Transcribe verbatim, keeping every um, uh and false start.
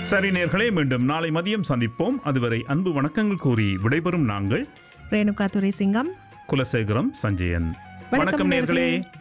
சரி நேர்களே, மீண்டும் நாளை மதியம் சந்திப்போம். அதுவரை அன்பு வணக்கங்கள் கூறி விடைபெறும் நாங்கள் ரேணுகா துரைசிங்கம், குலசேகரம் சஞ்சயன். வணக்கம் நேர்களே.